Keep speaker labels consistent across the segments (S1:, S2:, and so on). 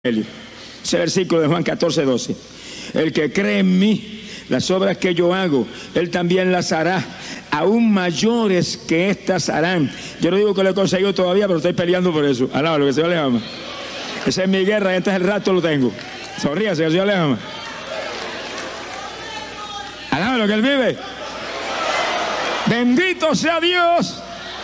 S1: Ese versículo de Juan 14, 12. El que cree en mí, las obras que yo hago, él también las hará, aún mayores que estas harán. Yo no digo que lo he conseguido todavía, pero estoy peleando por eso. Alaba lo que el Señor le ama. Esa es mi guerra, este es el rato lo tengo. Sonríase, que el Señor le ama. Alaba lo que él vive. Bendito sea Dios.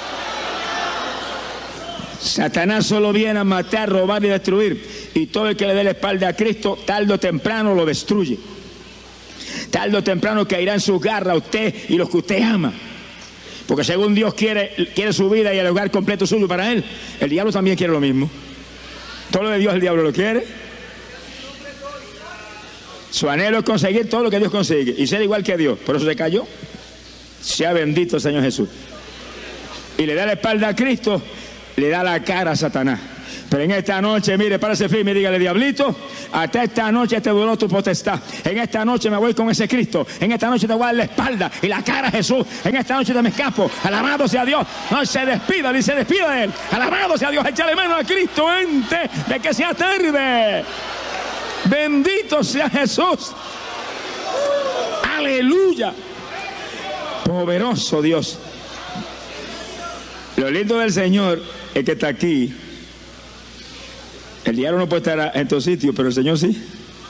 S1: Satanás solo viene a matar, robar y destruir. Y todo el que le dé la espalda a Cristo, tarde o temprano lo destruye. Tarde o temprano caerá en sus garras a usted y los que usted ama. Porque según Dios quiere su vida y el hogar completo suyo para él, el diablo también quiere lo mismo. Todo lo de Dios el diablo lo quiere. Su anhelo es conseguir todo lo que Dios consigue y ser igual que Dios. Por eso se cayó. Sea bendito el Señor Jesús. Y le da la espalda a Cristo, le da la cara a Satanás. Pero en esta noche, mire, párese firme y dígale: diablito, hasta esta noche te duró tu potestad. En esta noche me voy con ese Cristo. En esta noche te voy a dar la espalda y la cara a Jesús. En esta noche te me escapo. Alabado sea Dios. No se despida, ni se despida de él. Alabado sea Dios. Échale mano a Cristo antes de que sea tarde. Bendito sea Jesús. Aleluya. Poderoso Dios. Lo lindo del Señor es que está aquí. El diablo no puede estar en tu sitio, pero el Señor sí.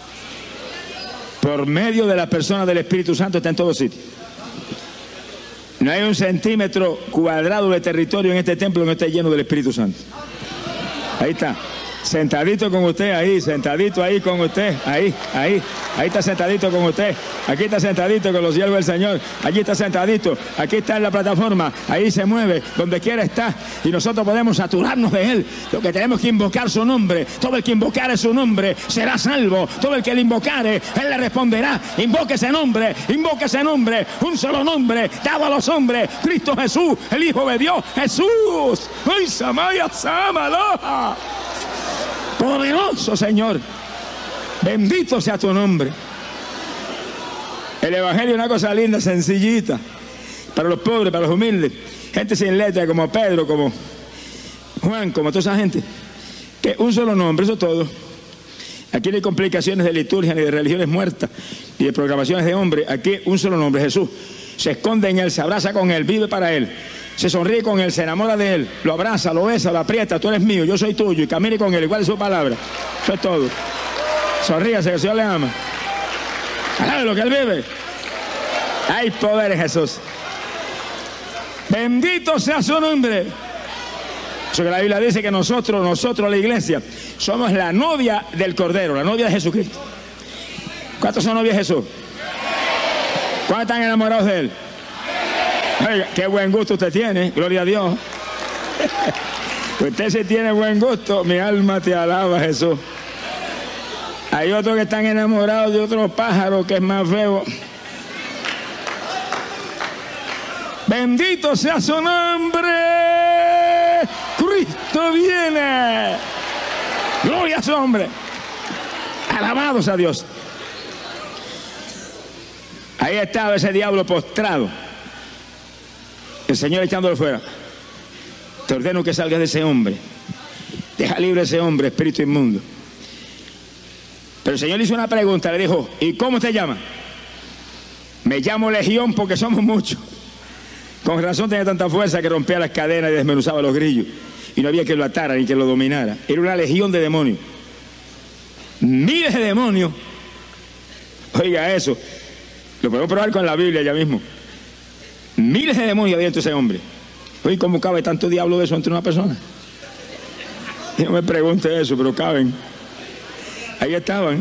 S1: Por medio de la persona del Espíritu Santo está en todo sitio. No hay un centímetro cuadrado de territorio en este templo que no esté lleno del Espíritu Santo. Ahí está. Sentadito con usted, ahí, sentadito ahí con usted, ahí está sentadito con usted, aquí está sentadito con los siervos del Señor, allí está sentadito, aquí está en la plataforma, ahí se mueve, donde quiera está, y nosotros podemos saturarnos de Él. Lo que tenemos que invocar su nombre, todo el que invocare su nombre será salvo, todo el que le invocare, Él le responderá. Invoque ese nombre, un solo nombre, dado a los hombres, Cristo Jesús, el Hijo de Dios, Jesús. ¡Ay, Samaya, Samaloha! Poderoso Señor, bendito sea tu nombre. El evangelio es una cosa linda, sencillita, para los pobres, para los humildes, gente sin letra como Pedro, como Juan, como toda esa gente, que un solo nombre, eso es todo. Aquí no hay complicaciones de liturgia ni de religiones muertas ni de programaciones de hombre. Aquí un solo nombre, Jesús. Se esconde en Él, se abraza con Él, vive para Él, se sonríe con Él, se enamora de Él, lo abraza, lo besa, lo aprieta. Tú eres mío, yo soy tuyo, y camine con Él, igual es su palabra. Eso es todo. Sonríase, que el Señor le ama. Alabe lo que Él vive. Hay poder en Jesús. Bendito sea su nombre. Eso que la Biblia dice que nosotros la iglesia, somos la novia del Cordero, la novia de Jesucristo. ¿Cuántos son novias de Jesús? ¿Cuántos están enamorados de Él? Oiga, qué buen gusto usted tiene, gloria a Dios. Usted sí tiene buen gusto, mi alma te alaba, Jesús. Hay otros que están enamorados de otro pájaro que es más feo. Bendito sea su nombre. Cristo viene. Gloria a su nombre. Alabados a Dios. Ahí estaba ese diablo postrado. El Señor echándolo fuera. Te ordeno que salgas de ese hombre. Deja libre a ese hombre, espíritu inmundo. Pero el Señor le hizo una pregunta, le dijo: ¿y cómo te llamas? Me llamo Legión porque somos muchos. Con razón tenía tanta fuerza que rompía las cadenas y desmenuzaba los grillos. Y no había quien lo atara ni quien lo dominara. Era una legión de demonios. Miles de demonios. Oiga eso. Lo podemos probar con la Biblia ya mismo. Miles de demonios había entre ese hombre. Oye, ¿cómo cabe tanto diablo de eso entre una persona? Y no me pregunte eso, pero caben. Ahí estaban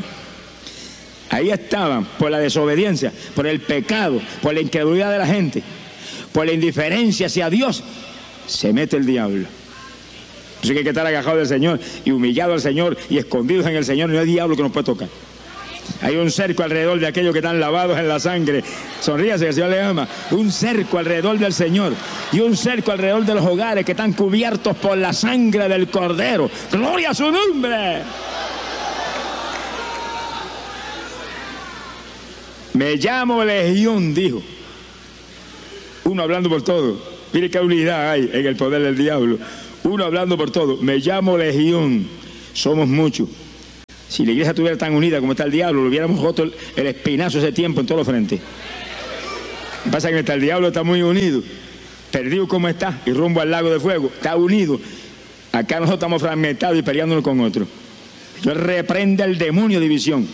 S1: por la desobediencia, por el pecado, por la incredulidad de la gente, por la indiferencia hacia Dios. Se mete el diablo. Así que hay que estar agajado del Señor y humillado al Señor y escondidos en el Señor. No hay diablo que nos pueda tocar. Hay un cerco alrededor de aquellos que están lavados en la sangre. Sonríase, que el Señor le ama. Un cerco alrededor del Señor y un cerco alrededor de los hogares que están cubiertos por la sangre del Cordero. ¡Gloria a su nombre! Me llamo Legión, dijo. Uno hablando por todo. Mire qué unidad hay en el poder del diablo. Uno hablando por todo. Me llamo Legión. Somos muchos. Si la iglesia estuviera tan unida como está el diablo, lo hubiéramos roto el espinazo ese tiempo en todos los frentes. Lo que pasa es que el diablo está muy unido, perdido como está, y rumbo al lago de fuego, está unido. Acá nosotros estamos fragmentados y peleándonos con otros. Yo reprende al demonio de división.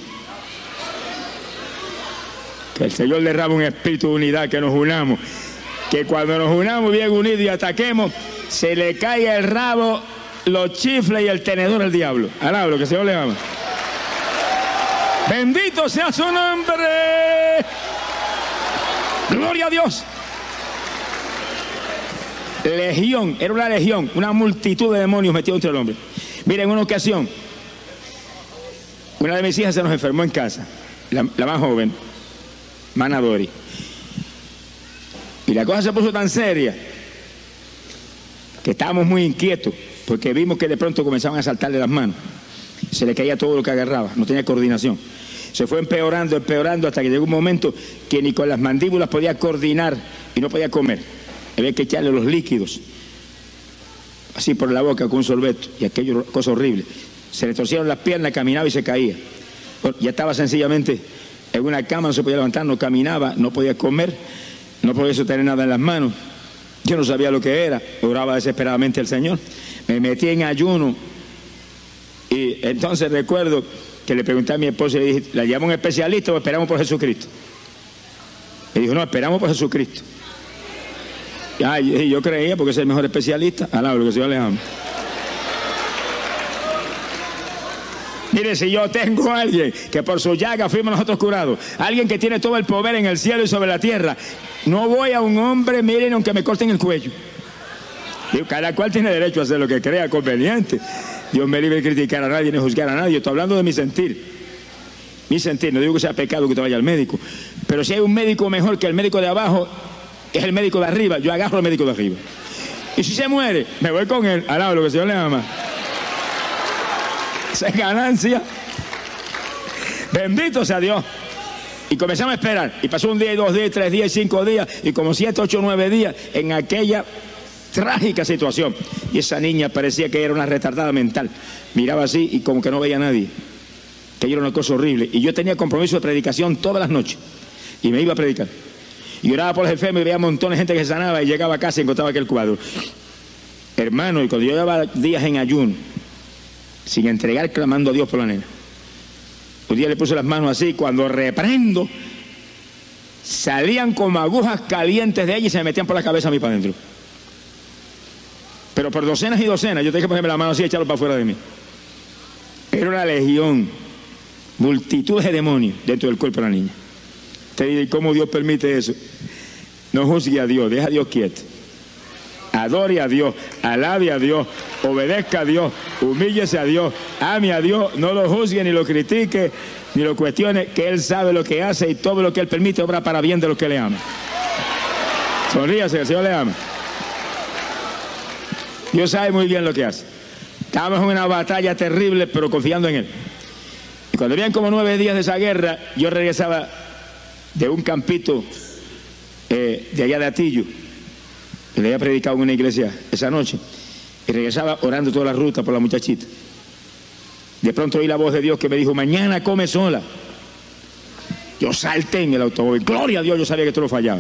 S1: Que el Señor derrame un espíritu de unidad, que nos unamos. Que cuando nos unamos bien unidos y ataquemos, se le caiga el rabo, los chifles y el tenedor al diablo. Alaba lo que el Señor le ama. Bendito sea su nombre. Gloria a Dios. Legión, era una legión, una multitud de demonios metidos entre el hombre. Mira, en una ocasión, una de mis hijas se nos enfermó en casa, la más joven, Mana Dori. Y la cosa se puso tan seria que estábamos muy inquietos, porque vimos que de pronto comenzaban a saltarle las manos. Se le caía todo lo que agarraba, no tenía coordinación. Se fue empeorando, empeorando, hasta que llegó un momento que ni con las mandíbulas podía coordinar y no podía comer. Había que echarle los líquidos, así por la boca con un sorbeto, y aquello, cosa horrible. Se le torcieron las piernas, caminaba y se caía. Bueno, ya estaba sencillamente en una cama, no se podía levantar, no caminaba, no podía comer, no podía sostener nada en las manos. Yo no sabía lo que era, oraba desesperadamente al Señor. Me metí en ayuno y entonces recuerdo que le pregunté a mi esposa y le dije, ¿la llamo un especialista o esperamos por Jesucristo? Me dijo, no, esperamos por Jesucristo. Y yo creía, porque es el mejor especialista. Alaba lo que el Señor le ama. Mire, si yo tengo a alguien que por su llaga fuimos nosotros curados, alguien que tiene todo el poder en el cielo y sobre la tierra, no voy a un hombre, miren, aunque me corten el cuello. Digo, cada cual tiene derecho a hacer lo que crea conveniente. Dios me libre de criticar a nadie ni juzgar a nadie. Estoy hablando de mi sentir. Mi sentir, no digo que sea pecado que te vaya al médico, pero si hay un médico mejor que el médico de abajo, es el médico de arriba, yo agarro al médico de arriba. Y si se muere, me voy con él. Alaba lo que el Señor le ama. Esa es ganancia. Bendito sea Dios. Y comenzamos a esperar. Y pasó un día, y 2 días, y 3 días, y 5 días, y como 7, 8, 9 días en aquella trágica situación. Y esa niña parecía que era una retardada mental. Miraba así y como que no veía a nadie. Que era una cosa horrible. Y yo tenía compromiso de predicación todas las noches. Y me iba a predicar. Y oraba por los enfermos y veía montones de gente que se sanaba, y llegaba a casa y encontraba aquel cuadro. Hermano, y cuando yo llevaba días en ayuno, sin entregar, clamando a Dios por la nena, un día le puse las manos así, cuando reprendo, salían como agujas calientes de ella y se me metían por la cabeza a mí para adentro. Pero por docenas y docenas, yo tenía que ponerme la mano así y echarlo para afuera de mí. Era una legión, multitud de demonios dentro del cuerpo de la niña. Te digo, ¿y cómo Dios permite eso? No juzgue a Dios, deja a Dios quieto. Adore a Dios, alabe a Dios, obedezca a Dios, humíllese a Dios, ame a Dios, no lo juzgue, ni lo critique, ni lo cuestione, que Él sabe lo que hace y todo lo que Él permite obra para bien de los que le aman. Sonríase, el Señor le ama. Dios sabe muy bien lo que hace. Estábamos en una batalla terrible, pero confiando en Él. Y cuando habían como 9 días de esa guerra, yo regresaba de un campito de allá de Atillo, que le había predicado en una iglesia esa noche, y regresaba orando toda la ruta por la muchachita. De pronto oí la voz de Dios que me dijo, mañana come sola. Yo salté en el automóvil, gloria a Dios, yo sabía que esto no fallaba.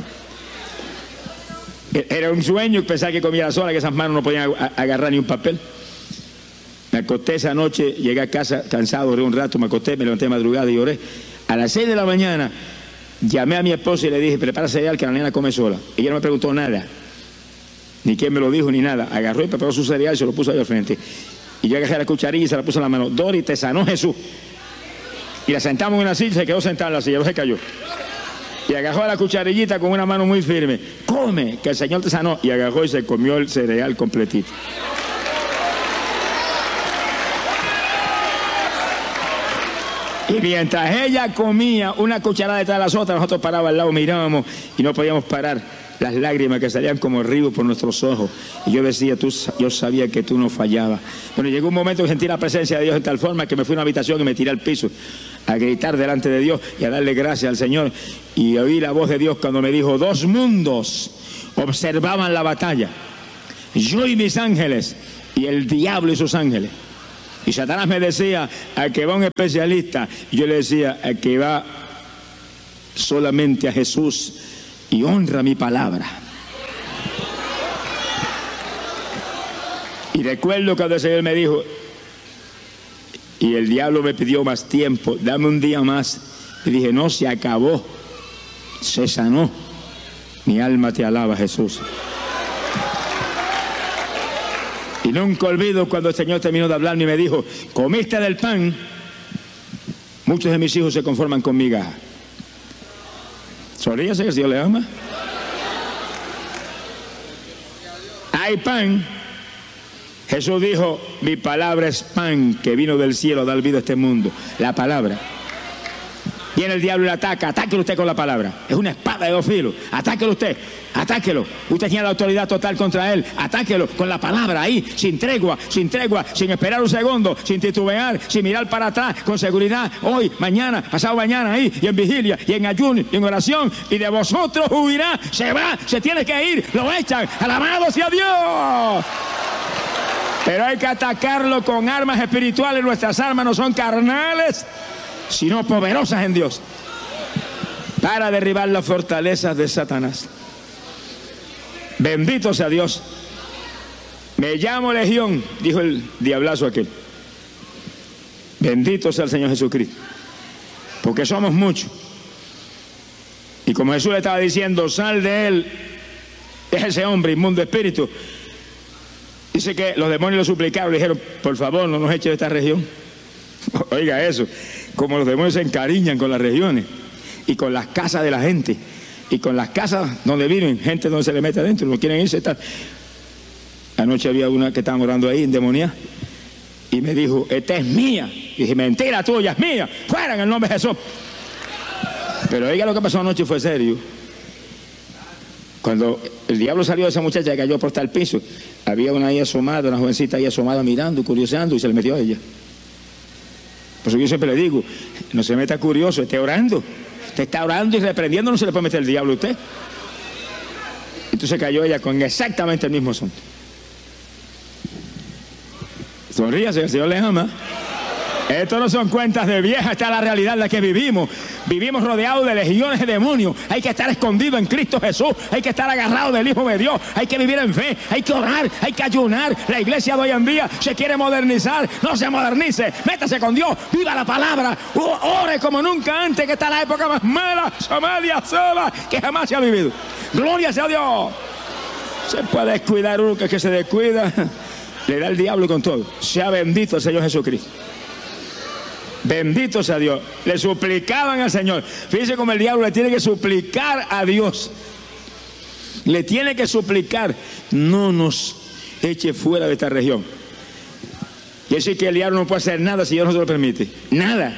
S1: Era un sueño pensar que comiera sola, que esas manos no podían agarrar ni un papel. Me acosté esa noche, llegué a casa cansado, oré un rato, me acosté, me levanté de madrugada y oré. A las 6 de la mañana llamé a mi esposa y le dije, prepara cereal que la nena come sola. Ella no me preguntó nada, ni quién me lo dijo, ni nada. Agarró y preparó su cereal y se lo puso ahí al frente. Y yo agarré la cucharilla y se la puse en la mano. Dori, te sanó Jesús. Y la sentamos en una silla y se quedó sentada en la silla, no se cayó. Y agarró la cucharillita con una mano muy firme. Come, que el Señor te sanó. Y agarró y se comió el cereal completito. Y mientras ella comía una cucharada detrás de las otras, nosotros parábamos al lado, mirábamos y no podíamos parar las lágrimas que salían como ríos por nuestros ojos. Y yo decía, yo sabía que tú no fallabas. Bueno, llegó un momento que sentí la presencia de Dios de tal forma que me fui a una habitación y me tiré al piso a gritar delante de Dios y a darle gracias al Señor. Y oí la voz de Dios cuando me dijo, 2 mundos observaban la batalla, yo y mis ángeles, y el diablo y sus ángeles. Y Satanás me decía, al que va un especialista. Y yo le decía, al que va solamente a Jesús y honra mi palabra. Y recuerdo cuando el Señor me dijo, y el diablo me pidió más tiempo, dame un día más. Y dije, no, se acabó, se sanó. Mi alma te alaba, Jesús. Y nunca olvido cuando el Señor terminó de hablarme y me dijo, comiste del pan, muchos de mis hijos se conforman con migajas. Sonríase que el Señor le ama. Hay pan. Jesús dijo, mi palabra es pan que vino del cielo a dar vida a este mundo. La palabra. Viene el diablo y le ataca. Atáquelo usted con la palabra. Es una espada de dos filos. Atáquelo usted. Atáquelo. Usted tiene la autoridad total contra él. Atáquelo con la palabra ahí, sin tregua, sin esperar un segundo, sin titubear, sin mirar para atrás, con seguridad. Hoy, mañana, pasado mañana ahí, y en vigilia, y en ayuno, y en oración. Y de vosotros huirá, se va, se tiene que ir, lo echan. Alabado sea Dios. Pero hay que atacarlo con armas espirituales. Nuestras armas no son carnales, sino poderosas en Dios, para derribar las fortalezas de Satanás. Bendito sea Dios. Me llamo Legión, dijo el diablazo aquel. Bendito sea el Señor Jesucristo, porque somos muchos. Y como Jesús le estaba diciendo, sal de él, es ese hombre inmundo espíritu. Dice que los demonios lo suplicaron, le dijeron, por favor, no nos eches de esta región. Oiga eso, como los demonios se encariñan con las regiones y con las casas de la gente y con las casas donde viven, gente donde se le mete adentro, no quieren irse. Anoche había una que estaban orando ahí, endemoniada, y me dijo, esta es mía. Y dije, mentira tuya, es mía, fuera en el nombre de Jesús. Pero oiga, lo que pasó anoche fue serio. Cuando el diablo salió de esa muchacha y cayó por el piso, había una ahí asomada, una jovencita ahí asomada mirando, curioseando, y se le metió a ella. Por eso yo siempre le digo, no se meta curioso, esté orando. Usted está orando y reprendiendo, no se le puede meter el diablo a usted. Entonces cayó ella con exactamente el mismo asunto. Sonríase, el Señor le ama. Esto no son cuentas de vieja, esta es la realidad en la que vivimos. Vivimos rodeados de legiones de demonios. Hay que estar escondido en Cristo Jesús. Hay que estar agarrado del Hijo de Dios. Hay que vivir en fe. Hay que orar. Hay que ayunar. La iglesia de hoy en día se quiere modernizar. No se modernice. Métase con Dios. Viva la palabra. Ore como nunca antes, que está la época más mala, somalia, sola, que jamás se ha vivido. Gloria sea a Dios. Se puede descuidar uno que se descuida. Le da el diablo con todo. Sea bendito el Señor Jesucristo. Bendito sea Dios. Le suplicaban al Señor. Fíjense cómo el diablo le tiene que suplicar a Dios. Le tiene que suplicar, no nos eche fuera de esta región. Y decir que el diablo no puede hacer nada si Dios no se lo permite. Nada.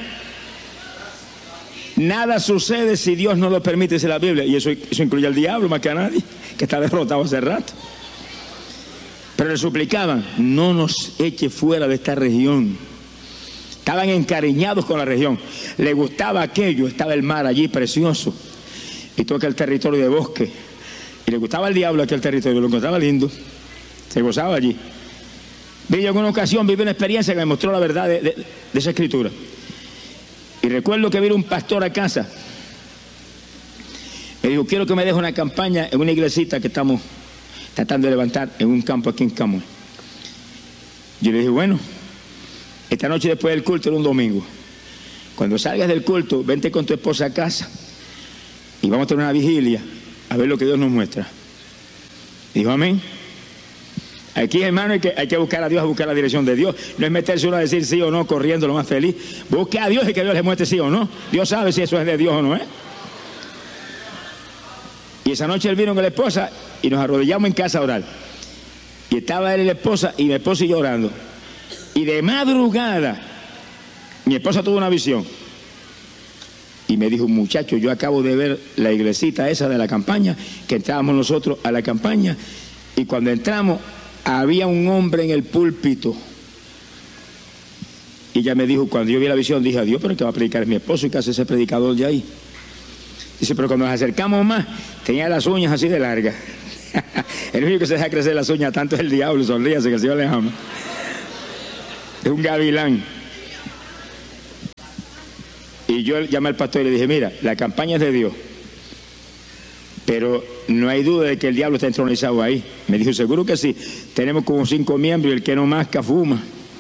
S1: Nada sucede si Dios no lo permite, dice la Biblia. Y eso incluye al diablo más que a nadie, que está derrotado hace rato. Pero le suplicaban, no nos eche fuera de esta región. Estaban encariñados con la región. Le gustaba aquello. Estaba el mar allí precioso. Y todo aquel territorio de bosque. Y le gustaba al diablo aquel territorio. Lo encontraba lindo. Se gozaba allí. Vi en una ocasión, viví una experiencia que me mostró la verdad de esa escritura. Y recuerdo que vino un pastor a casa. Me dijo, quiero que me deje una campaña en una iglesita que estamos tratando de levantar en un campo aquí en Camuy. Yo le dije, bueno, esta noche después del culto, era un domingo. Cuando salgas del culto, vente con tu esposa a casa y vamos a tener una vigilia a ver lo que Dios nos muestra. Dijo amén. Aquí, hermano, hay que buscar a Dios, a buscar la dirección de Dios. No es meterse uno a decir sí o no, corriendo lo más feliz. Busque a Dios y que Dios le muestre sí o no. Dios sabe si eso es de Dios o no es. Y esa noche él vino con la esposa y nos arrodillamos en casa a orar. Y estaba él y la esposa, y mi esposa y yo orando. Y de madrugada, mi esposa tuvo una visión. Y me dijo, muchacho, yo acabo de ver la iglesita esa de la campaña, que entrábamos nosotros a la campaña, y cuando entramos, había un hombre en el púlpito. Y ella me dijo, cuando yo vi la visión, dije, adiós, pero que va a predicar es mi esposo, y que hace ese predicador de ahí. Dice, pero cuando nos acercamos más, tenía las uñas así de largas. El único que se deja crecer las uñas tanto es el diablo, sonríase que el Señor le ama. Es un gavilán. Y yo llamé al pastor y le dije, mira, la campaña es de Dios, pero no hay duda de que el diablo está entronizado ahí. Me dijo, seguro que sí. Tenemos como 5 miembros y el que no masca fuma.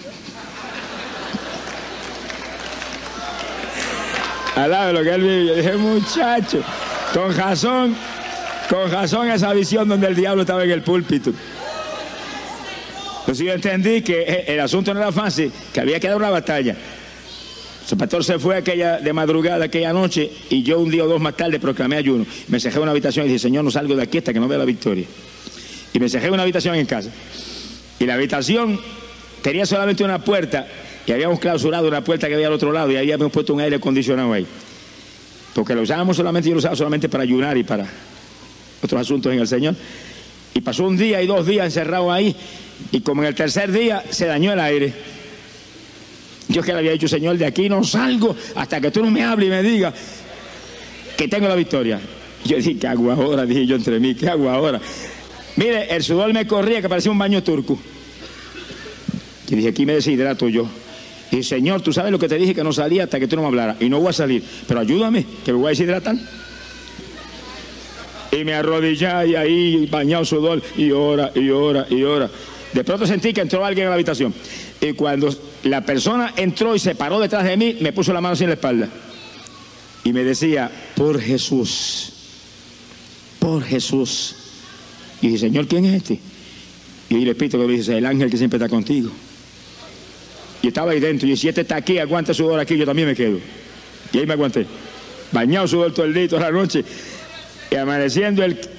S1: Al lado de lo que él vive, yo dije, muchacho, con razón esa visión donde el diablo estaba en el púlpito. Pues yo entendí que el asunto no era fácil, que había que dar una batalla. El pastor se fue de madrugada aquella noche, y yo un día o 2 más tarde proclamé ayuno. Me encerré en una habitación y dije, Señor, no salgo de aquí hasta que no vea la victoria. Y me encerré en una habitación en casa. Y la habitación tenía solamente una puerta, y habíamos clausurado una puerta que había al otro lado, y ahí habíamos puesto un aire acondicionado ahí. Porque lo usábamos solamente, yo lo usaba solamente para ayunar y para otros asuntos en el Señor. Y pasó un día y 2 días encerrado ahí, y como en el tercer día se dañó el aire. Yo que le había dicho, Señor, de aquí no salgo hasta que tú no me hables y me digas que tengo la victoria. Yo dije, ¿qué hago ahora? Dije yo entre mí, ¿qué hago ahora? Mire, el sudor me corría que parecía un baño turco. Y dije, aquí me deshidrato yo. Y dije, Señor, tú sabes lo que te dije, que no salía hasta que tú no me hablaras. Y no voy a salir, pero ayúdame, que me voy a deshidratar. Y me arrodillé y ahí bañado sudor, y ora, y ora, y ora. De pronto sentí que entró alguien a la habitación. Y cuando la persona entró y se paró detrás de mí, me puso la mano así en la espalda. Y me decía, por Jesús, por Jesús. Y dije, Señor, ¿quién es este? Y el Espíritu me dice, el ángel que siempre está contigo. Y estaba ahí dentro. Y si este está aquí, aguanta sudor aquí, yo también me quedo. Y ahí me aguanté. Bañado sudor todo el día, toda la noche. Y amaneciendo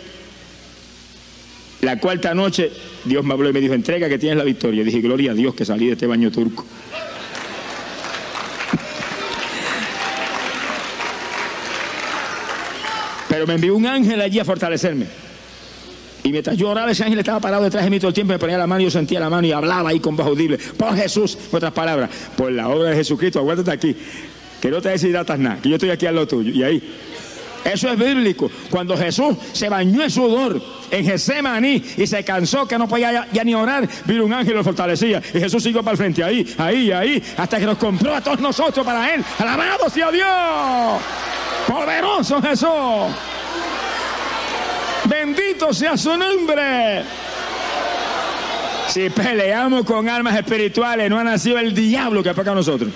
S1: la 4ª noche, Dios me habló y me dijo, entrega que tienes la victoria. Y dije, gloria a Dios que salí de este baño turco. Pero me envió un ángel allí a fortalecerme. Y mientras yo oraba, ese ángel estaba parado detrás de mí todo el tiempo, me ponía la mano y yo sentía la mano y hablaba ahí con voz audible. Por Jesús, en otras palabras, por la obra de Jesucristo, aguántate aquí, que no te deshidratas nada, que yo estoy aquí al lado tuyo. Y ahí, eso es bíblico. Cuando Jesús se bañó en sudor en Getsemaní y se cansó que no podía ya ni orar, vino un ángel y lo fortalecía. Y Jesús siguió para el frente, ahí, hasta que nos compró a todos nosotros para Él. ¡Alabado sea Dios! ¡Poderoso Jesús! ¡Bendito sea su nombre! Si peleamos con armas espirituales, no ha nacido el diablo que ataca a nosotros.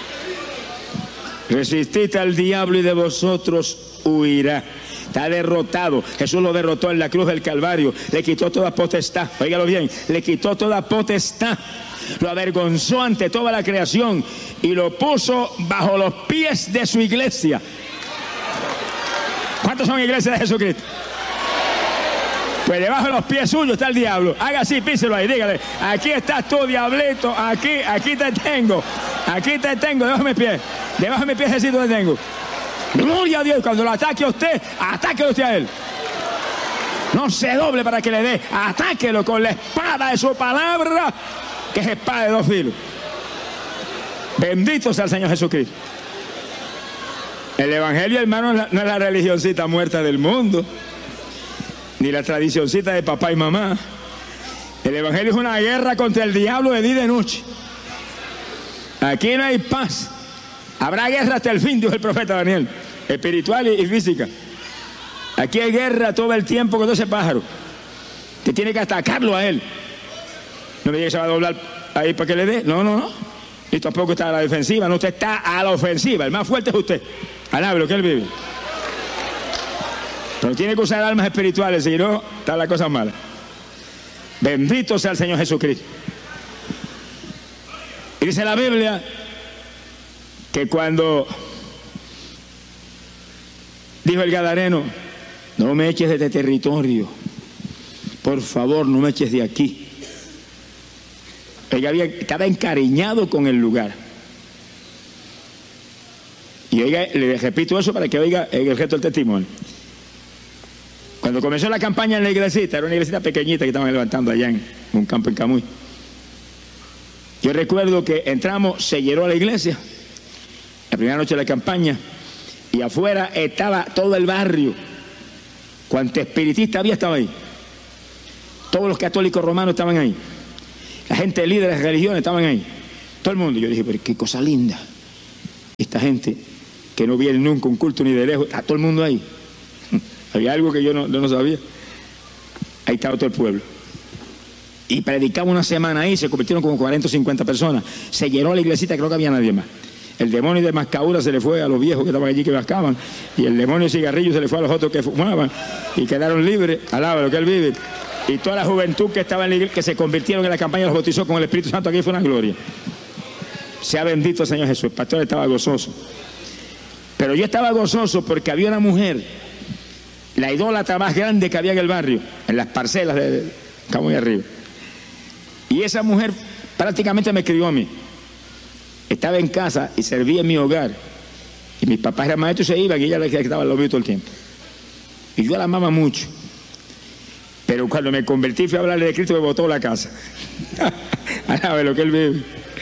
S1: Resistid al diablo y de vosotros huirá. Está derrotado. Jesús lo derrotó en la cruz del Calvario. Le quitó toda potestad. Óigalo bien. Le quitó toda potestad. Lo avergonzó ante toda la creación y lo puso bajo los pies de su iglesia. ¿Cuántos son iglesias de Jesucristo? Pues debajo de los pies suyos está el diablo. Haga así, píselo ahí, dígale, aquí estás tú, diablito, aquí te tengo, debajo de mis pies. Debajo de mis pies así te tengo. Gloria a Dios, cuando lo ataque a usted, atáquelo usted a él. No se doble para que le dé, atáquelo con la espada de su palabra, que es espada de 2 filos. Bendito sea el Señor Jesucristo. El Evangelio, hermano, no es la religioncita muerta del mundo, ni la tradicioncita de papá y mamá. El Evangelio es una guerra contra el diablo de día y de noche. Aquí no hay paz. Habrá guerra hasta el fin, dijo el profeta Daniel, espiritual y física. Aquí hay guerra todo el tiempo con ese pájaro, que tiene que atacarlo a él. No me diga que se va a doblar ahí para que le dé. No. Y tampoco está a la defensiva. No, usted está a la ofensiva. El más fuerte es usted. Alabe lo que él vive. Pero tiene que usar armas espirituales, si no, está la cosa mala. Bendito sea el Señor Jesucristo. Y dice la Biblia que cuando dijo el gadareno, no me eches de este territorio, por favor, no me eches de aquí. Ella estaba encariñado con el lugar. Y oiga, le repito eso para que oiga el resto del testimonio. Cuando comenzó la campaña en la iglesita, era una iglesita pequeñita que estaban levantando allá en un campo en Camuy. Yo recuerdo que entramos, se llenó la iglesia, la primera noche de la campaña, y afuera estaba todo el barrio. Cuánto espiritista había estaba ahí. Todos los católicos romanos estaban ahí. La gente líder de religiones estaban ahí. Todo el mundo. Yo dije, pero qué cosa linda. Esta gente que no viene nunca a un culto ni de lejos, está todo el mundo ahí. Había algo que yo no sabía. Ahí estaba todo el pueblo. Y predicaba una semana ahí, se convirtieron como 40 o 50 personas. Se llenó la iglesita, creo que había nadie más. El demonio de mascadura se le fue a los viejos que estaban allí que mascaban. Y el demonio de cigarrillo se le fue a los otros que fumaban. Y quedaron libres. Alaba lo que él vive. Y toda la juventud que estaba en la iglesia, que se convirtieron en la campaña, los bautizó con el Espíritu Santo. Aquí fue una gloria. Sea bendito el Señor Jesús. El pastor estaba gozoso. Pero yo estaba gozoso porque había una mujer, la idólatra más grande que había en el barrio, en las parcelas de acá muy arriba. Y esa mujer prácticamente me crió a mí. Estaba en casa y servía en mi hogar. Y mis papás eran maestros y se iban y ella estaba al lado mío todo el tiempo. Y yo la amaba mucho. Pero cuando me convertí, fui a hablarle de Cristo, me botó la casa. A ver lo que él vive.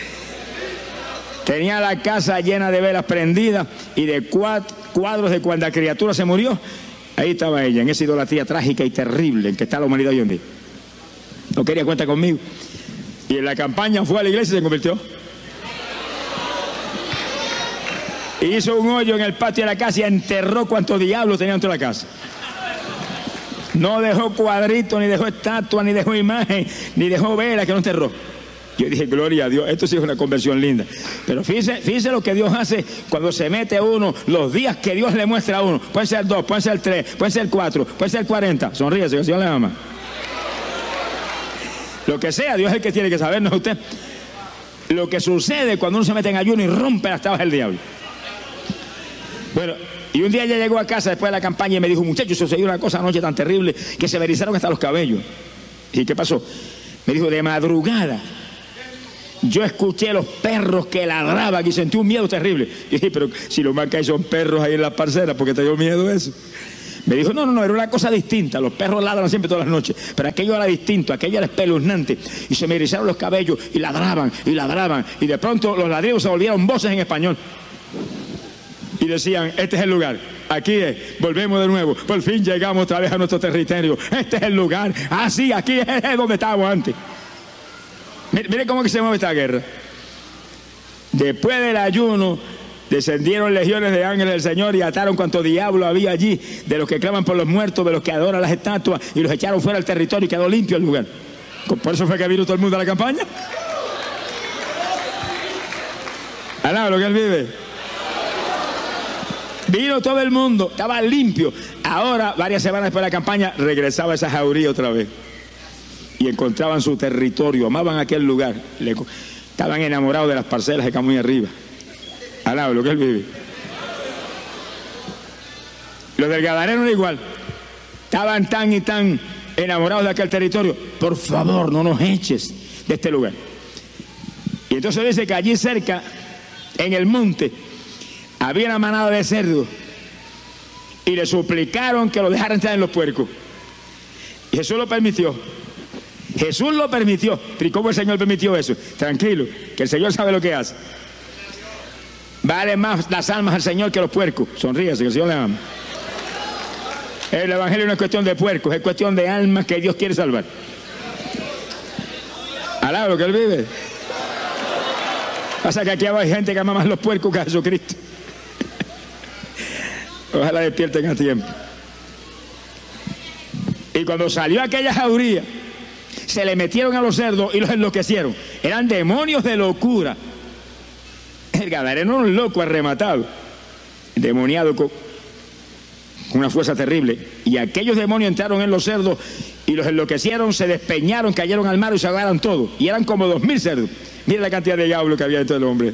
S1: Tenía la casa llena de velas prendidas y de cuadros de cuando la criatura se murió. Ahí estaba ella, en esa idolatría trágica y terrible en que está la humanidad hoy en día. No quería cuenta conmigo. Y en la campaña fue a la iglesia y se convirtió. Hizo un hoyo en el patio de la casa y enterró cuantos diablos tenían dentro de la casa. No dejó cuadritos, ni dejó estatua, ni dejó imagen, ni dejó vela, que no enterró. Yo dije, gloria a Dios, esto sí es una conversión linda. Pero fíjese lo que Dios hace cuando se mete uno, los días que Dios le muestra a uno. Pueden ser 2, pueden ser 3, pueden ser 4, pueden ser 40. Sonríese, que el Señor le ama. Lo que sea, Dios es el que tiene que saber, no es usted. Lo que sucede cuando uno se mete en ayuno y rompe las tablas del diablo. Bueno, y un día ella llegó a casa después de la campaña y me dijo, muchachos, sucedió una cosa anoche tan terrible que se me erizaron hasta los cabellos. ¿Y qué pasó? Me dijo, de madrugada yo escuché los perros que ladraban y sentí un miedo terrible. Y dije, pero si lo más que hay son perros ahí en las parcelas, ¿por qué te dio miedo eso? Me dijo, no, era una cosa distinta. Los perros ladran siempre todas las noches, pero aquello era distinto, aquello era espeluznante. Y se me erizaron los cabellos y ladraban, y de pronto los ladridos se volvieron voces en español. Y decían, este es el lugar, aquí es, volvemos de nuevo, por fin llegamos otra vez a nuestro territorio, este es el lugar, sí, aquí es donde estábamos antes. Mire cómo que se mueve esta guerra. Después del ayuno, descendieron legiones de ángeles del Señor y ataron cuanto diablo había allí, de los que claman por los muertos, de los que adoran las estatuas, y los echaron fuera del territorio y quedó limpio el lugar. Por eso fue que vino todo el mundo a la campaña. Alaba lo que él vive. Vino todo el mundo, estaba limpio. Ahora, varias semanas después de la campaña, regresaba esa jauría otra vez. Y encontraban su territorio, amaban aquel lugar. Estaban enamorados de las parcelas de acá muy arriba. Alaba lo que él vive. Los del Gadareno era igual. Estaban tan y tan enamorados de aquel territorio. Por favor, no nos eches de este lugar. Y entonces dice que allí cerca, en el monte, había una manada de cerdos y le suplicaron que lo dejaran entrar en los puercos. Y Jesús lo permitió. Jesús lo permitió. ¿Y cómo el Señor permitió eso? Tranquilo, que el Señor sabe lo que hace. Vale más las almas al Señor que los puercos. Sonríase, que el Señor le ama. El evangelio no es cuestión de puercos, es cuestión de almas que Dios quiere salvar. Alaba lo que él vive. Pasa que aquí hay gente que ama más los puercos que a Jesucristo. Ojalá despierten a tiempo. Y cuando salió aquella jauría, se le metieron a los cerdos y los enloquecieron. Eran demonios de locura. El Gadareno era un loco arrematado, demoniado con una fuerza terrible. Y aquellos demonios entraron en los cerdos y los enloquecieron, se despeñaron, cayeron al mar y se ahogaron todos. Y eran como 2000 cerdos. Mire la cantidad de diablo que había dentro del hombre.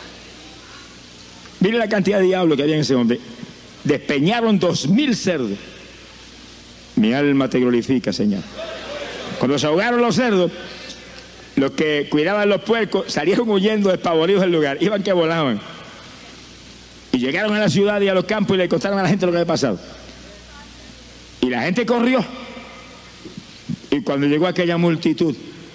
S1: Mire la cantidad de diablo que había en ese hombre. Despeñaron 2000 cerdos. Mi alma te glorifica, Señor. Cuando se ahogaron los cerdos, los que cuidaban los puercos salieron huyendo despavoridos del lugar. Iban que volaban. Y llegaron a la ciudad y a los campos y le contaron a la gente lo que había pasado. Y la gente corrió. Y cuando llegó aquella multitud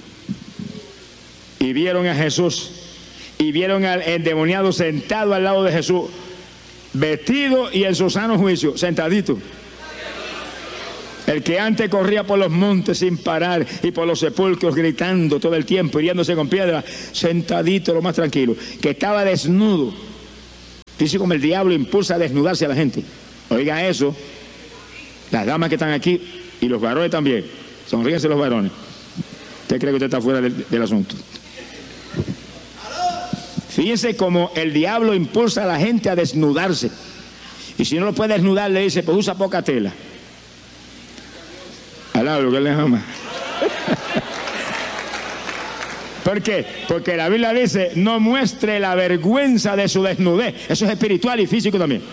S1: y vieron a Jesús y vieron al endemoniado sentado al lado de Jesús, vestido y en su sano juicio, sentadito. El que antes corría por los montes sin parar y por los sepulcros gritando todo el tiempo, hiriéndose con piedra, sentadito lo más tranquilo, que estaba desnudo. Dice como el diablo impulsa a desnudarse a la gente. Oiga eso, las damas que están aquí y los varones también. Sonríense los varones. ¿Usted cree que usted está fuera del asunto? Fíjense cómo el diablo impulsa a la gente a desnudarse. Y si no lo puede desnudar, le dice, pues usa poca tela. Alá lo que le ama. ¿Por qué? Porque la Biblia dice, no muestre la vergüenza de su desnudez. Eso es espiritual y físico también.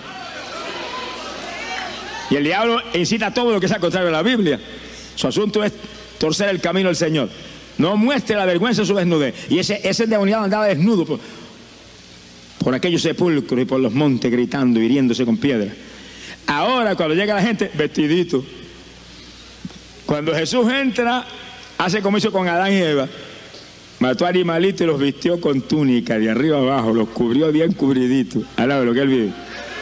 S1: Y el diablo incita a todo lo que sea contrario a la Biblia. Su asunto es torcer el camino del Señor. No muestre la vergüenza de su desnudez. Y ese endemoniado andaba desnudo por aquellos sepulcros y por los montes gritando, hiriéndose con piedras. Ahora cuando llega la gente, vestidito. Cuando Jesús entra, hace como hizo con Adán y Eva. Mató a animalitos y los vistió con túnica de arriba abajo, los cubrió bien cubriditos. Alaba lo que él vive.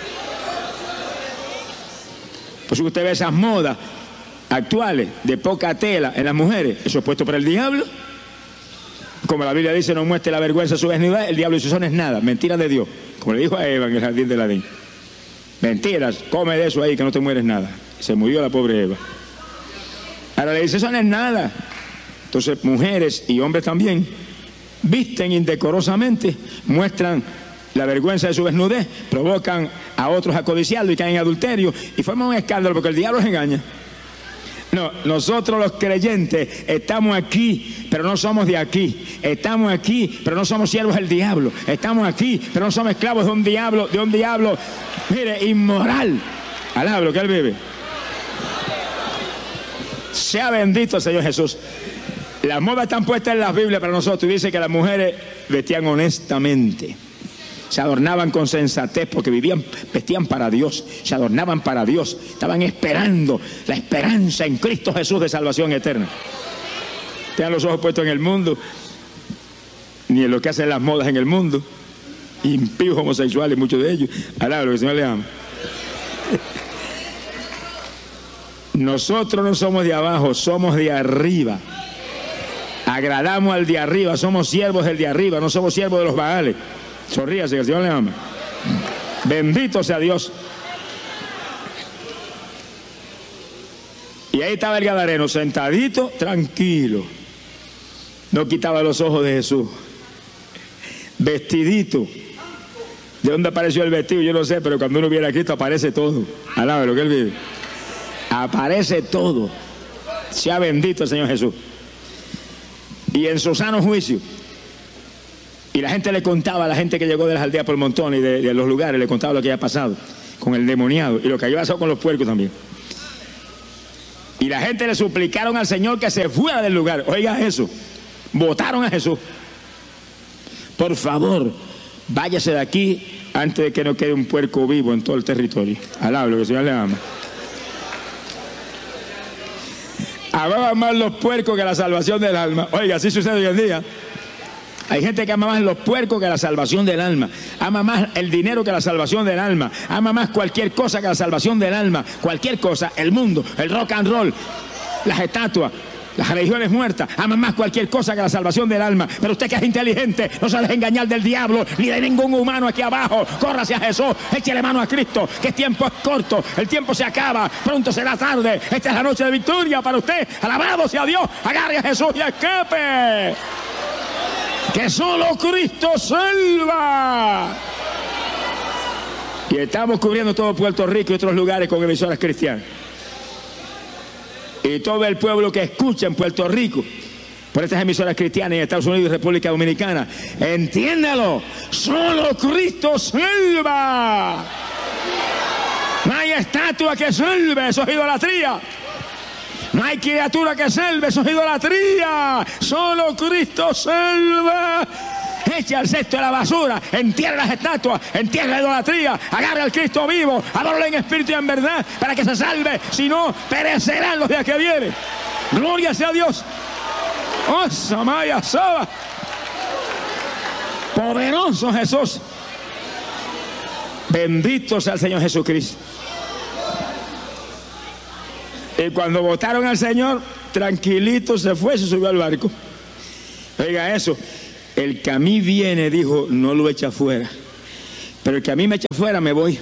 S1: Por eso usted ve esas modas actuales de poca tela en las mujeres. Eso es puesto por el diablo. Como la Biblia dice, no muestre la vergüenza de su desnudez. El diablo dice, eso no es nada, mentira de Dios. Como le dijo a Eva en el jardín del Edén. Mentiras, come de eso ahí que no te mueres nada. Se murió la pobre Eva. Ahora le dice, eso no es nada. Entonces mujeres y hombres también visten indecorosamente, muestran la vergüenza de su desnudez, provocan a otros a codiciarlo y caen en adulterio y forman un escándalo porque el diablo los engaña. No, nosotros los creyentes estamos aquí, pero no somos de aquí. Estamos aquí, pero no somos siervos del diablo. Estamos aquí, pero no somos esclavos de un diablo, mire, inmoral. Alaba lo que él vive. Sea bendito el Señor Jesús. Las modas están puestas en las Biblias para nosotros y dice que las mujeres vestían honestamente. Se adornaban con sensatez porque vestían para Dios, se adornaban para Dios, estaban esperando la esperanza en Cristo Jesús de salvación eterna. Tengan los ojos puestos en el mundo, ni en lo que hacen las modas en el mundo, impíos homosexuales, muchos de ellos. Alaba lo que el Señor le ama. Nosotros no somos de abajo, somos de arriba. Agradamos al de arriba, somos siervos del de arriba, no somos siervos de los Baales. Sonríase, que el Señor le ama. Bendito sea Dios. Y ahí estaba el gadareno, sentadito, tranquilo. No quitaba los ojos de Jesús. Vestidito. ¿De dónde apareció el vestido? Yo no sé, pero cuando uno viene a Cristo aparece todo. Alaba lo que él vive. Aparece todo. Sea bendito el Señor Jesús. Y en su sano juicio. Y la gente le contaba, a la gente que llegó de las aldeas por montón y de los lugares, le contaba lo que había pasado con el demoniado y lo que había pasado con los puercos también. Y la gente le suplicaron al Señor que se fuera del lugar. Oiga eso, votaron a Jesús. Por favor, váyase de aquí antes de que no quede un puerco vivo en todo el territorio. Alaba lo que el Señor le ama. Amaban más los puercos que la salvación del alma. Oiga, así sucede hoy en día. Hay gente que ama más los puercos que la salvación del alma. Ama más el dinero que la salvación del alma. Ama más cualquier cosa que la salvación del alma. Cualquier cosa, el mundo, el rock and roll, las estatuas, las religiones muertas. Ama más cualquier cosa que la salvación del alma. Pero usted que es inteligente, no se deje engañar del diablo ni de ningún humano aquí abajo. Córrase a Jesús, échele mano a Cristo, que el tiempo es corto, el tiempo se acaba, pronto será tarde. Esta es la noche de victoria para usted. Alabado sea Dios, agarre a Jesús y escape. Que solo Cristo salva. Y estamos cubriendo todo Puerto Rico y otros lugares con emisoras cristianas. Y todo el pueblo que escucha en Puerto Rico por estas emisoras cristianas en Estados Unidos y República Dominicana, entiéndalo, solo Cristo salva. No hay estatua que salve, eso es idolatría. No hay criatura que salve, eso es idolatría. Solo Cristo salva. Echa el cesto de la basura, entierra las estatuas, entierra la idolatría, agarra al Cristo vivo, adóralo en espíritu y en verdad para que se salve, si no, perecerán los días que vienen. Gloria sea a Dios. Oh, Samaya Saba. Poderoso Jesús. Bendito sea el Señor Jesucristo. Y cuando votaron al Señor, tranquilito se fue, se subió al barco. Oiga eso, el que a mí viene, dijo, no lo echa fuera. Pero el que a mí me echa fuera, me voy.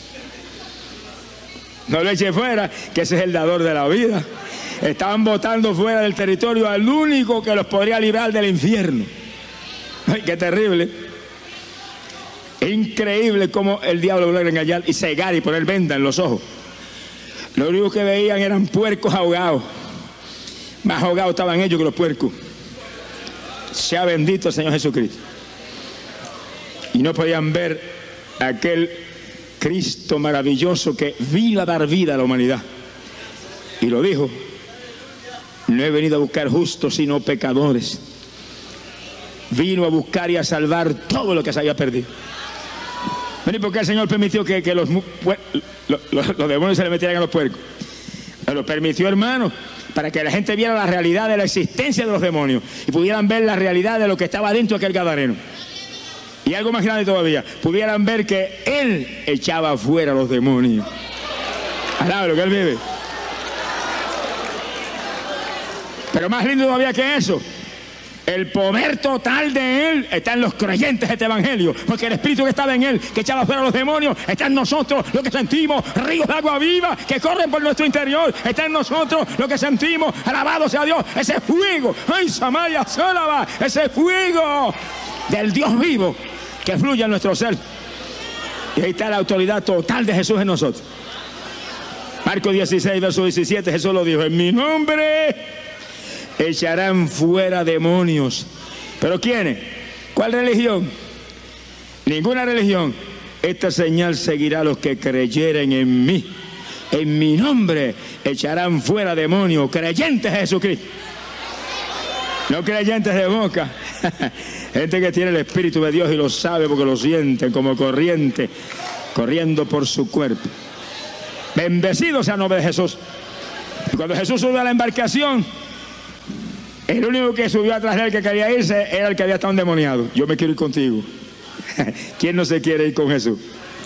S1: No lo eche fuera, que ese es el dador de la vida. Estaban votando fuera del territorio al único que los podría librar del infierno. Ay, qué terrible. Increíble cómo el diablo logra engañar y cegar y poner venda en los ojos. Lo único que veían eran puercos ahogados. Más ahogados estaban ellos que los puercos. Sea bendito el Señor Jesucristo. Y no podían ver aquel Cristo maravilloso que vino a dar vida a la humanidad. Y lo dijo: no he venido a buscar justos sino pecadores. Vino a buscar y a salvar todo lo que se había perdido. ¿Y por qué el Señor permitió que los demonios se le metieran a los puercos? Lo permitió, hermano, para que la gente viera la realidad de la existencia de los demonios y pudieran ver la realidad de lo que estaba dentro de aquel gadareno. Y algo más grande todavía, pudieran ver que Él echaba fuera a los demonios. Alaba lo que Él vive. Pero más lindo todavía que eso, el poder total de Él está en los creyentes de este evangelio, porque el Espíritu que estaba en Él, que echaba fuera a los demonios, está en nosotros, lo que sentimos, ríos de agua viva que corren por nuestro interior, está en nosotros, lo que sentimos, alabado sea Dios, ese fuego, ay, Samaya, Sálava, ese fuego del Dios vivo que fluye en nuestro ser. Y ahí está la autoridad total de Jesús en nosotros. Marcos 16, verso 17, Jesús lo dijo: en mi nombre echarán fuera demonios. ¿Pero quiénes? ¿Cuál religión? Ninguna religión. Esta señal seguirá a los que creyeren en mí. En mi nombre echarán fuera demonios. Creyentes de Jesucristo. No creyentes de boca. Gente que tiene el Espíritu de Dios y lo sabe porque lo sienten como corriente corriendo por su cuerpo. Bendecido sea el nombre de Jesús. Y cuando Jesús subió a la embarcación, el único que subió atrás de él que quería irse era el que había estado endemoniado. Yo me quiero ir contigo. ¿Quién no se quiere ir con Jesús?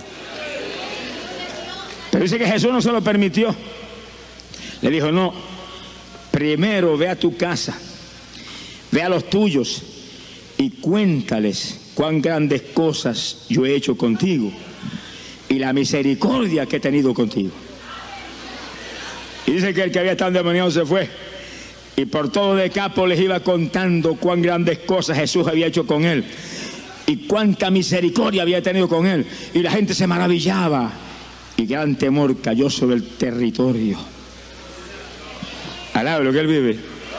S1: Pero dice que Jesús no se lo permitió. Le dijo: no, primero ve a tu casa, ve a los tuyos y cuéntales cuán grandes cosas yo he hecho contigo y la misericordia que he tenido contigo. Y dice que el que había estado endemoniado se fue. Y por todo Decápolis iba contando cuán grandes cosas Jesús había hecho con él y cuánta misericordia había tenido con él. Y la gente se maravillaba y gran temor cayó sobre el territorio. Alaba lo que él vive.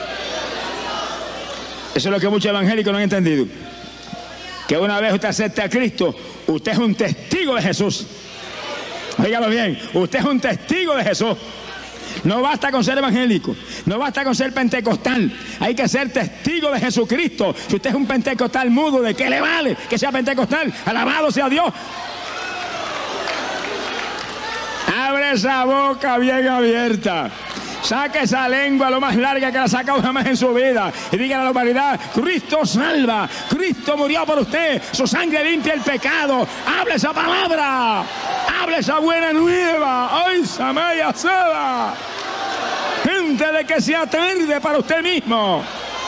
S1: Eso es lo que muchos evangélicos no han entendido. Que una vez usted acepta a Cristo, usted es un testigo de Jesús. Óigalo bien, usted es un testigo de Jesús. No basta con ser evangélico, no basta con ser pentecostal, hay que ser testigo de Jesucristo. Si usted es un pentecostal mudo, ¿de qué le vale que sea pentecostal? Alabado sea Dios. Abre esa boca bien abierta, saque esa lengua lo más larga que la ha sacado jamás en su vida y diga a la humanidad: Cristo salva, Cristo murió por usted, su sangre limpia el pecado. Hable esa palabra, hable esa buena nueva. ¡Ay, Samaya Sada! Gente de que sea tarde para usted mismo.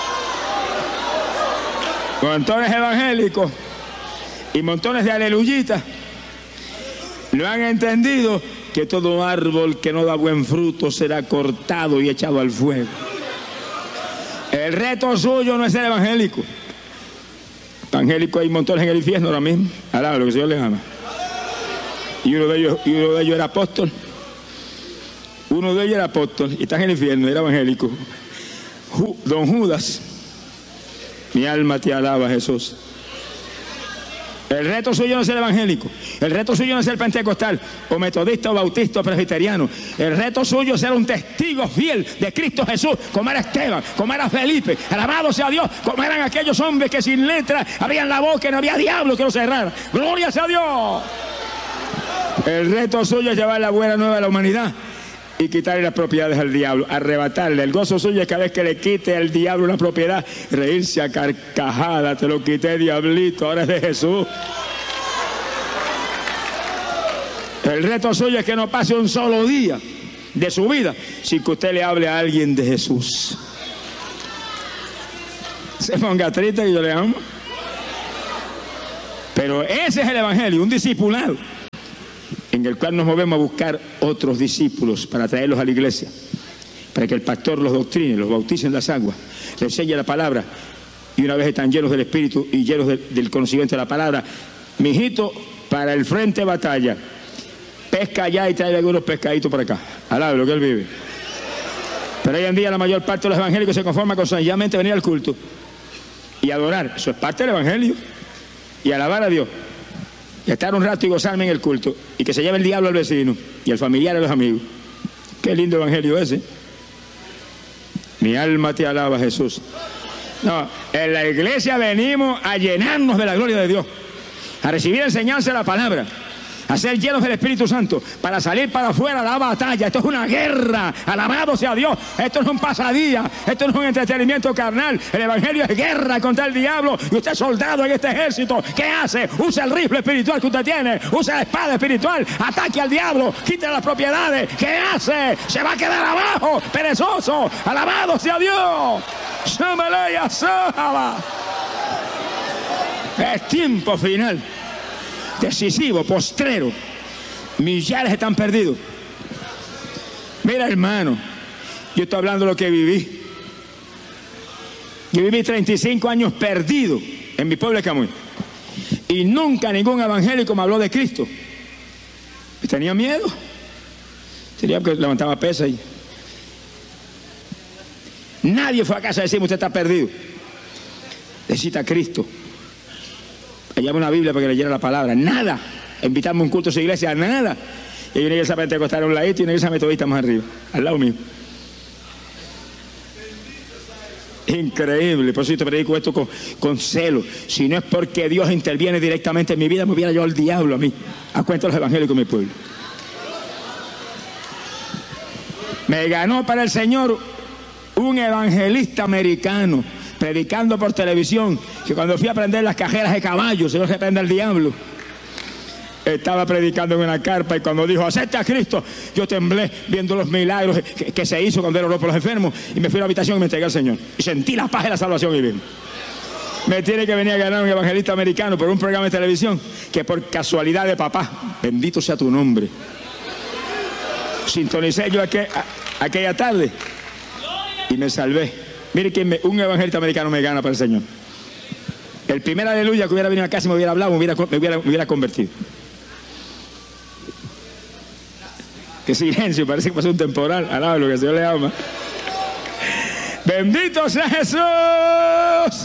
S1: Montones evangélicos y montones de aleluyitas no han entendido que todo árbol que no da buen fruto será cortado y echado al fuego. El reto suyo no es ser evangélico. Evangélico hay montones en el infierno ahora mismo. Alaba lo que el Señor les ama. Y uno de ellos era apóstol. Uno de ellos era apóstol y está en el infierno, era evangélico. Don Judas. Mi alma te alaba, Jesús. El reto suyo no es ser evangélico. El reto suyo no es ser pentecostal, o metodista, o bautista, o presbiteriano. El reto suyo es ser un testigo fiel de Cristo Jesús, como era Esteban, como era Felipe. Alabado sea Dios, como eran aquellos hombres que sin letra abrían la boca y no había diablo que los cerrara. Gloria sea Dios. El reto suyo es llevar la buena nueva a la humanidad y quitarle las propiedades al diablo, arrebatarle. El gozo suyo es cada vez que le quite al diablo una propiedad, reírse a carcajada. Te lo quité, diablito, ahora es de Jesús. El reto suyo es que no pase un solo día de su vida sin que usted le hable a alguien de Jesús. Se ponga triste que yo le amo. Pero ese es el evangelio, un discipulado en el cual nos movemos a buscar otros discípulos para traerlos a la iglesia, para que el pastor los doctrine, los bautice en las aguas, les enseñe la palabra, y una vez están llenos del Espíritu y llenos del conocimiento de la palabra, mijito, para el frente de batalla, pesca allá y trae algunos pescaditos para acá, alabe lo que él vive. Pero hoy en día la mayor parte de los evangélicos se conforma con sencillamente venir al culto y adorar, eso es parte del evangelio, y alabar a Dios, y estar un rato y gozarme en el culto, y que se lleve el diablo al vecino y al familiar y a los amigos. Qué lindo evangelio ese. Mi alma te alaba, Jesús. No, en la iglesia venimos a llenarnos de la gloria de Dios, a recibir enseñanza de la palabra, a ser llenos del Espíritu Santo, para salir para afuera a la batalla. Esto es una guerra, alabado sea Dios. Esto no es un pasadía, esto no es un entretenimiento carnal. El evangelio es guerra contra el diablo, y usted es soldado en este ejército. ¿Qué hace? Usa el rifle espiritual que usted tiene, usa la espada espiritual, ataque al diablo, quite las propiedades. ¿Qué hace? Se va a quedar abajo, perezoso. Alabado sea Dios. Es tiempo final, decisivo, postrero. Millares están perdidos. Mira, hermano, yo estoy hablando de lo que viví. Yo viví 35 años perdido en mi pueblo de Camuy, y nunca ningún evangélico me habló de Cristo. Tenía miedo, tenía que levantaba pesas y nadie fue a casa a decirme: usted está perdido, necesita a Cristo. Allá una Biblia para que leyera la palabra. Nada. Invitarme a un culto a su iglesia, nada. Y hay una iglesia pentecostal a un ladito y una iglesia metodista más arriba, al lado mío. Increíble. Por eso yo te predico esto con celo. Si no es porque Dios interviene directamente en mi vida, me hubiera llevado el diablo a mí, a cuenta de los evangélicos de mi pueblo. Me ganó para el Señor un evangelista americano, predicando por televisión, que cuando fui a prender las cajeras de caballos, se lo reprende el diablo. Estaba predicando en una carpa, y cuando dijo: acepta a Cristo, yo temblé viendo los milagros que se hizo cuando él oró por los enfermos, y me fui a la habitación y me entregué al Señor, y sentí la paz de la salvación. Y bien, me tiene que venir a ganar un evangelista americano por un programa de televisión que por casualidad de papá, bendito sea tu nombre, sintonicé yo aquella tarde y me salvé. Mire que un evangelista americano me gana para el Señor. El primer aleluya que hubiera venido a casa y me hubiera hablado, me hubiera convertido. Qué silencio, parece que pasó un temporal. Alaba lo que el Señor le ama. Bendito sea Jesús.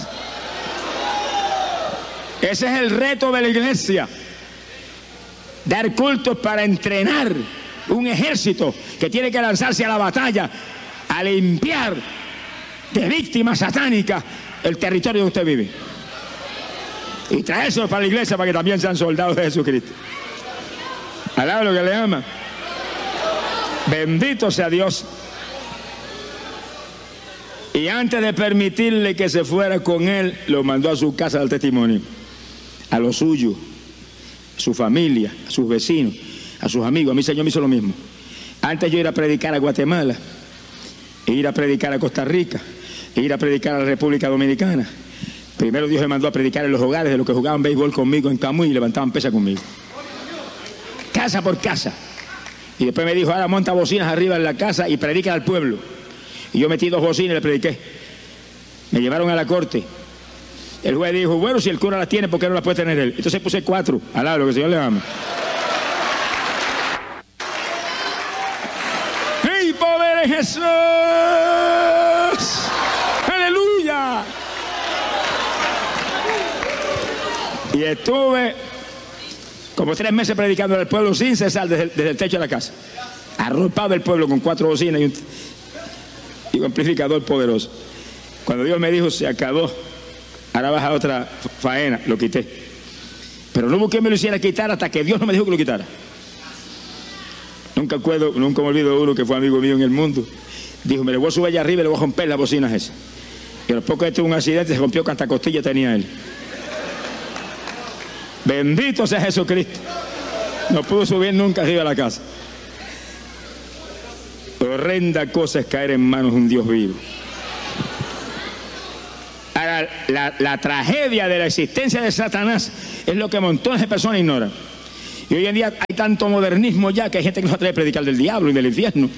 S1: Ese es el reto de la iglesia: dar cultos para entrenar un ejército que tiene que lanzarse a la batalla, a limpiar de víctimas satánicas el territorio donde usted vive, y traérselos para la iglesia para que también sean soldados de Jesucristo. Alaba lo que le ama. Bendito sea Dios. Y antes de permitirle que se fuera con él, lo mandó a su casa del testimonio, a los suyos, a su familia, a sus vecinos, a sus amigos. A mí el Señor me hizo lo mismo. Antes yo ir a predicar a Guatemala, e ir a predicar a Costa Rica, e ir a predicar a la República Dominicana, primero Dios me mandó a predicar en los hogares de los que jugaban béisbol conmigo en Camuy y levantaban pesas conmigo, casa por casa. Y después me dijo: ahora monta bocinas arriba en la casa y predica al pueblo. Y yo metí 2 bocinas y le prediqué. Me llevaron a la corte. El juez dijo: bueno, si el cura las tiene, ¿por qué no las puede tener él? Entonces puse 4. Alaba lo que el Señor le ama. ¡Ey, poder de Jesús! ¡Aleluya! Y estuve como 3 meses predicando al pueblo sin cesar desde el techo de la casa, arropado el pueblo con 4 bocinas y un amplificador poderoso. Cuando Dios me dijo: se acabó, ahora vas a otra faena, lo quité. Pero no busqué que me lo hiciera quitar hasta que Dios no me dijo que lo quitara. Nunca me olvido de uno que fue amigo mío en el mundo. Dijo: me le voy a subir allá arriba y le voy a romper las bocinas esas. Y a los pocos tuvo un accidente, se rompió, que hasta costilla tenía él. Bendito sea Jesucristo. No pudo subir nunca arriba a la casa. horrenda cosa es caer en manos de un Dios vivo. Ahora, la tragedia de la existencia de Satanás es lo que montones de personas ignoran. Y hoy en día hay tanto modernismo ya que hay gente que no se atreve a predicar del diablo y del infierno.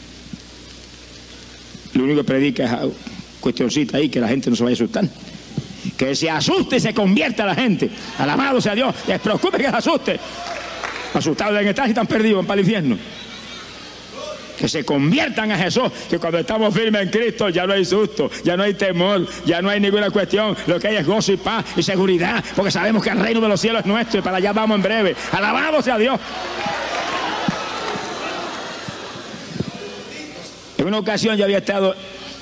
S1: Lo único que predica es cuestioncita ahí, que la gente no se vaya a asustar. Que se asuste y se convierta la gente. Alabado sea Dios, les preocupe que se asuste. Asustados deben estar y están perdidos para el infierno. Que se conviertan a Jesús, que cuando estamos firmes en Cristo ya no hay susto, ya no hay temor, ya no hay ninguna cuestión. Lo que hay es gozo y paz y seguridad, porque sabemos que el reino de los cielos es nuestro y para allá vamos en breve. Alabado sea Dios. En una ocasión yo había estado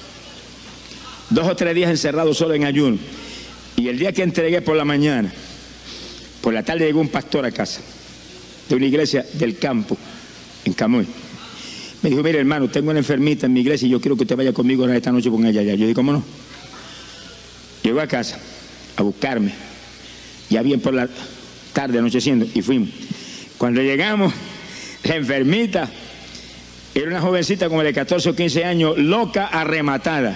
S1: 2 o 3 días encerrado solo en ayuno, y el día que entregué por la mañana, por la tarde llegó un pastor a casa de una iglesia del campo en Camuy. Me dijo: mire, hermano, tengo una enfermita en mi iglesia y yo quiero que usted vaya conmigo esta noche con ella. Yo dije: ¿cómo no? Llegó a casa a buscarme, ya bien por la tarde, anocheciendo, y fuimos. Cuando llegamos, la enfermita era una jovencita como de 14 o 15 años, loca, arrematada,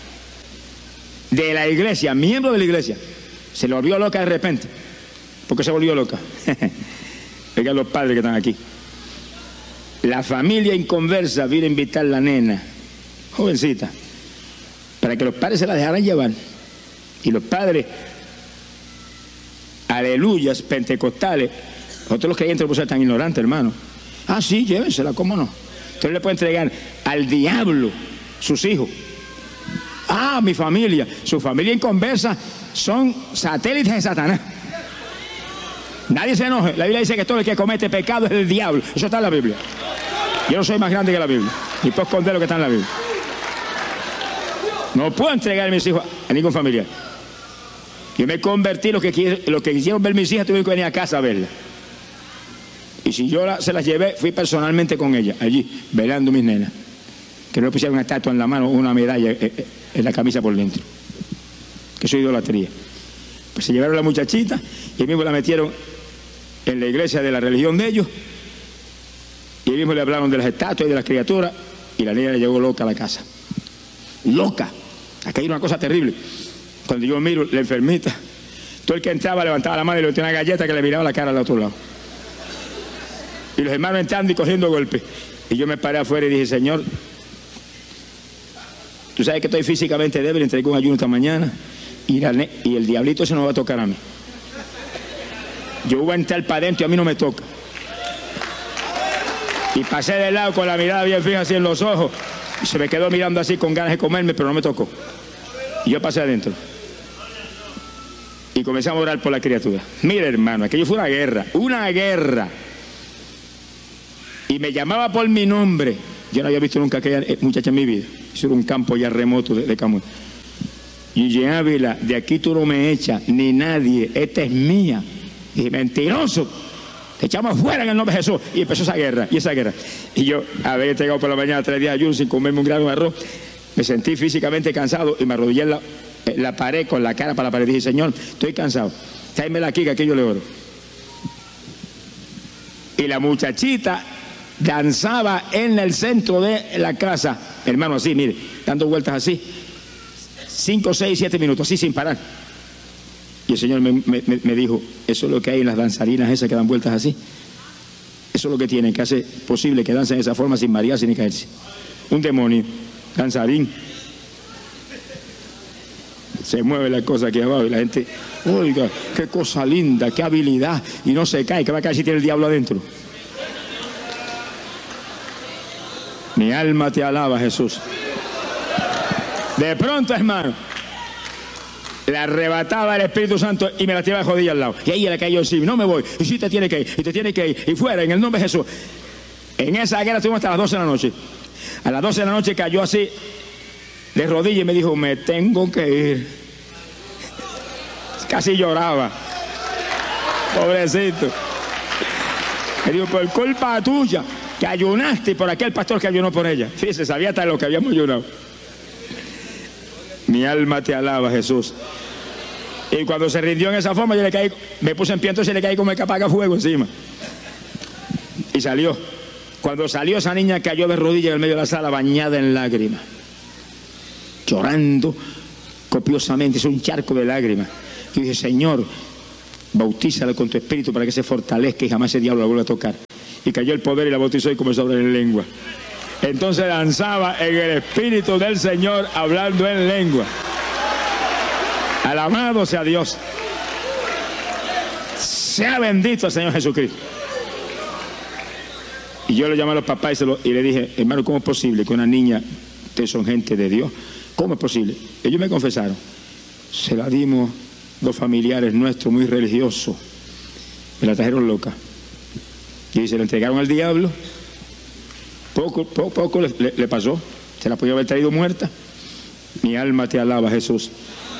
S1: de la iglesia, miembro de la iglesia. Se le volvió loca de repente. ¿Por qué se volvió loca? Oigan los padres que están aquí. La familia inconversa vino a invitar a la nena, jovencita, para que los padres se la dejaran llevar. Y los padres, aleluyas, pentecostales, nosotros los creyentes no podemos ser tan ignorantes, hermano. Ah, sí, llévensela, ¿cómo no? Usted le puede entregar al diablo sus hijos. Ah, mi familia, su familia inconversa son satélites de Satanás. Nadie se enoje. La Biblia dice que todo el que comete pecado es el diablo. Eso está en la Biblia. Yo no soy más grande que la Biblia, ni puedo esconder lo que está en la Biblia. No puedo entregar a mis hijos a ningún familiar. Yo me convertí, los que quisieron ver mis hijas tuvieron que venir a casa a verlas. Y si yo se las llevé, fui personalmente con ellas, allí, velando mis nenas. Que no le pusieran una estatua en la mano o una medalla en la camisa por dentro. Que eso es idolatría. Pues se llevaron a la muchachita y mismo la metieron en la iglesia de la religión de ellos. Y mismo le hablaron de las estatuas y de las criaturas. Y la niña le llegó loca a la casa. Loca. Aquí hay una cosa terrible. Cuando yo miro la enfermita, todo el que entraba levantaba la mano y le metía una galleta que le miraba la cara al otro lado. Y los hermanos entrando y cogiendo golpes. Y yo me paré afuera y dije: Señor, tú sabes que estoy físicamente débil, entregué un ayuno esta mañana y el diablito se nos va a tocar a mí. Yo voy a entrar para adentro y a mí no me toca. Y pasé de lado con la mirada bien fija así en los ojos y se me quedó mirando así con ganas de comerme, pero no me tocó. Y yo pasé adentro y comencé a orar por la criatura. Mire, hermano, aquello fue una guerra, una guerra. Y me llamaba por mi nombre. Yo no había visto nunca a aquella muchacha en mi vida. Eso era un campo ya remoto de Camuy. Y Ávila, de aquí tú no me echas, ni nadie, esta es mía. Y dije: mentiroso, te echamos fuera en el nombre de Jesús. Y empezó esa guerra, y esa guerra. Y yo había llegado por la mañana 3 días de ayuno sin comerme un grano de arroz. Me sentí físicamente cansado y me arrodillé en la pared con la cara para la pared. Dije: Señor, estoy cansado, tráemela aquí que aquí yo le oro. Y la muchachita danzaba en el centro de la casa, hermano, así, mire, dando vueltas así, 5, 6, 7 minutos, así sin parar. Y el Señor me dijo: eso es lo que hay en las danzarinas esas que dan vueltas así. Eso es lo que tienen, que hace posible que dancen de esa forma sin marearse ni caerse. Un demonio, danzarín. Se mueve la cosa aquí abajo y la gente: oiga, qué cosa linda, qué habilidad, y no se cae, que va a caer si tiene el diablo adentro. Mi alma te alaba, Jesús. De pronto, hermano, la arrebataba el Espíritu Santo y me la tiraba de rodillas al lado. Y ahí le cayó encima: no me voy, y si te tiene que ir, y te tiene que ir, y fuera, en el nombre de Jesús. En esa guerra estuvimos hasta las 12 de la noche. A las 12 de la noche cayó así, de rodillas, y me dijo: me tengo que ir. Casi lloraba. Pobrecito. Me dijo: por culpa tuya, que ayunaste, por aquel pastor que ayunó por ella. Fíjese, sabía hasta lo que habíamos ayunado. Mi alma te alaba, Jesús. Y cuando se rindió en esa forma, yo le caí, me puse en pie, entonces le caí como el que apaga fuego encima. Y salió. Cuando salió, esa niña cayó de rodillas en el medio de la sala, bañada en lágrimas, llorando copiosamente. Hizo un charco de lágrimas. Y dije, Señor, bautízala con tu espíritu para que se fortalezca y jamás ese diablo la vuelva a tocar. Y cayó el poder y la bautizó y comenzó a hablar en lengua. Entonces danzaba en el espíritu del Señor, hablando en lengua. Alabado sea Dios. Sea bendito el Señor Jesucristo. Y yo le llamé a los papás y le dije, hermano, ¿cómo es posible que una niña, ustedes son gente de Dios? ¿Cómo es posible? Ellos me confesaron. Se la dimos dos familiares nuestros muy religiosos. Me la trajeron loca. Y se la entregaron al diablo. Poco le pasó. Se la podía haber traído muerta. Mi alma te alaba, Jesús.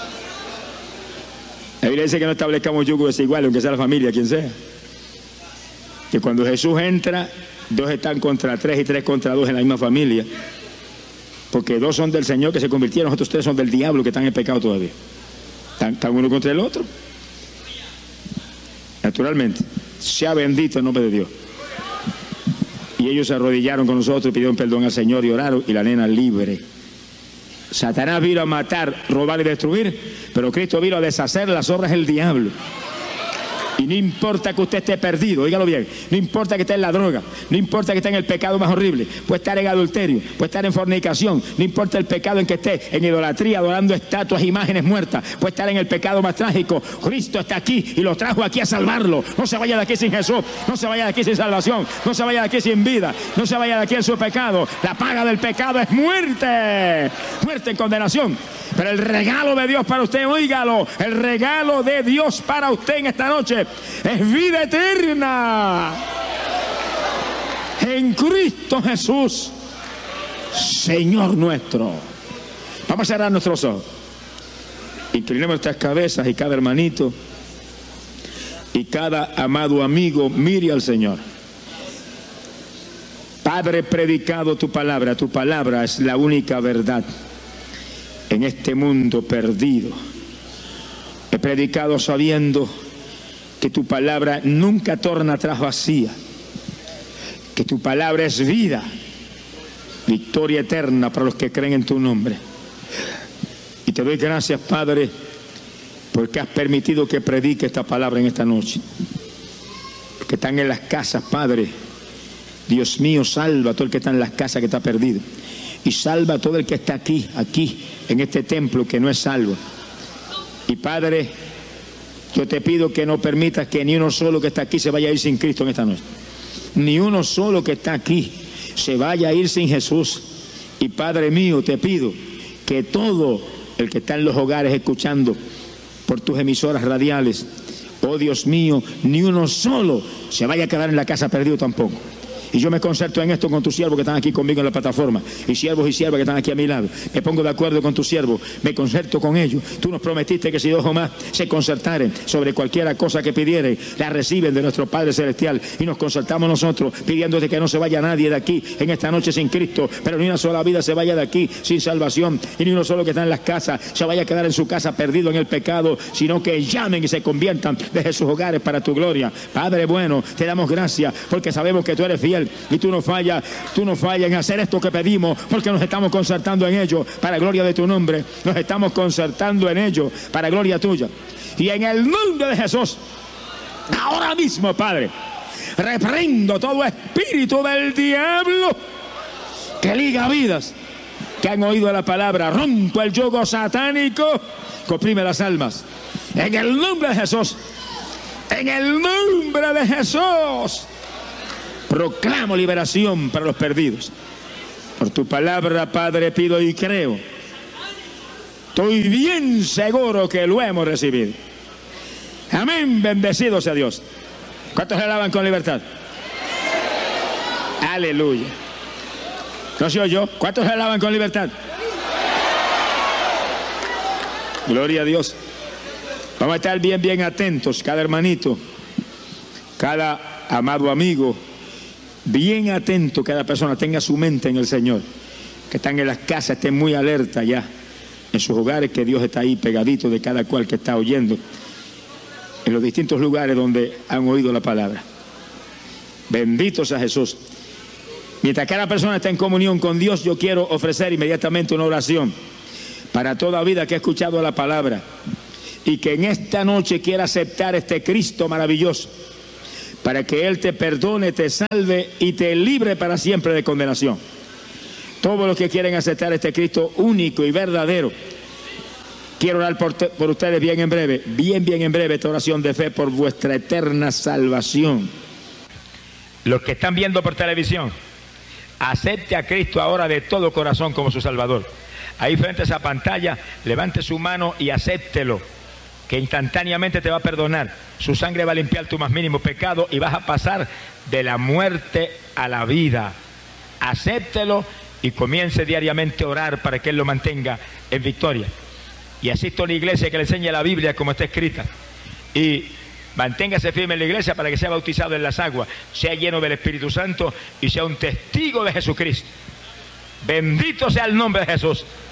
S1: La Biblia dice que no establezcamos yugo desigual, aunque sea la familia, quien sea. Que cuando Jesús entra, dos están contra tres y tres contra dos en la misma familia. Porque dos son del Señor que se convirtieron, otros tres son del diablo que están en pecado todavía. Están uno contra el otro. Naturalmente, sea bendito el nombre de Dios. Y ellos se arrodillaron con nosotros, pidieron perdón al Señor y oraron, y la nena libre. Satanás vino a matar, robar y destruir, pero Cristo vino a deshacer las obras del diablo. Y no importa que usted esté perdido, oígalo bien, no importa que esté en la droga, no importa que esté en el pecado más horrible, puede estar en adulterio, puede estar en fornicación, no importa el pecado en que esté, en idolatría, adorando estatuas, imágenes muertas, puede estar en el pecado más trágico. Cristo está aquí y lo trajo aquí a salvarlo. No se vaya de aquí sin Jesús, no se vaya de aquí sin salvación, no se vaya de aquí sin vida, no se vaya de aquí en su pecado. La paga del pecado es muerte, muerte en condenación. Pero el regalo de Dios para usted, oígalo, el regalo de Dios para usted en esta noche es vida eterna en Cristo Jesús, Señor nuestro. Vamos a cerrar nuestros ojos. Inclinemos nuestras cabezas y cada hermanito y cada amado amigo mire al Señor. Padre, he predicado tu palabra es la única verdad en este mundo perdido. He predicado sabiendo que tu palabra nunca torna atrás vacía, que tu palabra es vida, victoria eterna para los que creen en tu nombre. Y te doy gracias, Padre, porque has permitido que predique esta palabra en esta noche. Los que están en las casas, Padre, Dios mío, salva a todo el que está en las casas que está perdido. Y salva a todo el que está aquí, en este templo que no es salvo. Y Padre, yo te pido que no permitas que ni uno solo que está aquí se vaya a ir sin Cristo en esta noche. Ni uno solo que está aquí se vaya a ir sin Jesús. Y Padre mío, te pido que todo el que está en los hogares escuchando por tus emisoras radiales, oh Dios mío, ni uno solo se vaya a quedar en la casa perdido tampoco. Y yo me concerto en esto con tus siervos que están aquí conmigo en la plataforma, y siervos y siervas que están aquí a mi lado. Me pongo de acuerdo con tus siervos, me concerto con ellos. Tú nos prometiste que si dos o más se concertaren sobre cualquiera cosa que pidieren, la reciben de nuestro Padre Celestial. Y nos concertamos nosotros pidiéndote que no se vaya nadie de aquí en esta noche sin Cristo, pero ni una sola vida se vaya de aquí sin salvación, y ni uno solo que está en las casas se vaya a quedar en su casa perdido en el pecado, sino que llamen y se conviertan desde sus hogares para tu gloria. Padre bueno, te damos gracias porque sabemos que tú eres fiel y tú no fallas en hacer esto que pedimos, porque nos estamos concertando en ello para gloria de tu nombre. Nos estamos concertando en ello para gloria tuya. Y en el nombre de Jesús, ahora mismo, Padre, reprendo todo espíritu del diablo que liga vidas que han oído la palabra. Rompo el yugo satánico que oprime las almas. En el nombre de Jesús, en el nombre de Jesús, proclamo liberación para los perdidos. Por tu palabra, Padre, pido y creo. Estoy bien seguro que lo hemos recibido. Amén, bendecido sea Dios. ¿Cuántos le alaban con libertad? Aleluya. ¿No se oyó? ¿Cuántos le alaban con libertad? Gloria a Dios. Vamos a estar bien atentos, cada hermanito, cada amado amigo, bien atento, cada persona tenga su mente en el Señor. Que están en las casas, estén muy alerta ya en sus hogares, que Dios está ahí pegadito de cada cual que está oyendo, en los distintos lugares donde han oído la palabra. Bendito sea Jesús. Mientras cada persona está en comunión con Dios, yo quiero ofrecer inmediatamente una oración para toda vida que ha escuchado la palabra y que en esta noche quiera aceptar este Cristo maravilloso, para que Él te perdone, te salve y te libre para siempre de condenación. Todos los que quieren aceptar este Cristo único y verdadero, quiero orar por ustedes bien en breve, esta oración de fe por vuestra eterna salvación. Los que están viendo por televisión, acepte a Cristo ahora de todo corazón como su Salvador. Ahí frente a esa pantalla, levante su mano y acéptelo, que instantáneamente te va a perdonar. Su sangre va a limpiar tu más mínimo pecado y vas a pasar de la muerte a la vida. Acéptelo y comience diariamente a orar para que Él lo mantenga en victoria. Y asista a una iglesia que le enseñe la Biblia como está escrita. Y manténgase firme en la iglesia para que sea bautizado en las aguas, sea lleno del Espíritu Santo y sea un testigo de Jesucristo. Bendito sea el nombre de Jesús.